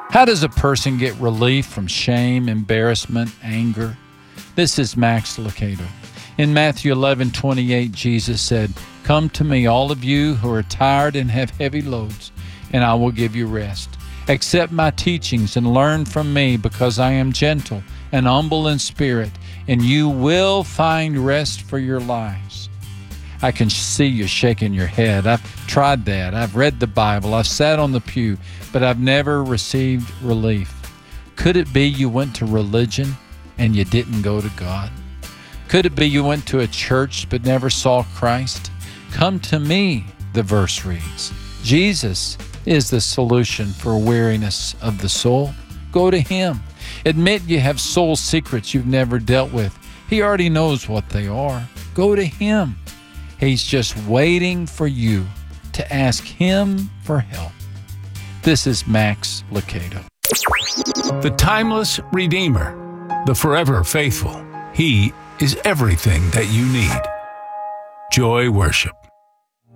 How does a person get relief from shame, embarrassment, anger? This is Max Lucado. In Matthew 11:28, Jesus said, "Come to me, all of you who are tired and have heavy loads, and I will give you rest. Accept my teachings and learn from me, because I am gentle and humble in spirit, and you will find rest for your lives." I can see you shaking your head. I've tried that. I've read the Bible. I've sat on the pew, but I've never received relief. Could it be you went to religion and you didn't go to God? Could it be you went to a church but never saw Christ? Come to me, the verse reads. Jesus is the solution for weariness of the soul. Go to Him. Admit you have soul secrets you've never dealt with. He already knows what they are. Go to Him. He's just waiting for you to ask Him for help. This is Max Lucado. The timeless Redeemer, the forever faithful. He is everything that you need. Joy Worship.